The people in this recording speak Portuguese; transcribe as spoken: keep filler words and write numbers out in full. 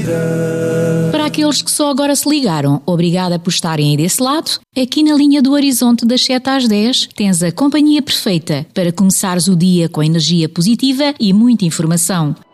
Para aqueles que só agora se ligaram, obrigada por estarem aí desse lado. Aqui na linha do horizonte das sete às dez tens a companhia perfeita para começares o dia com energia positiva e muita informação.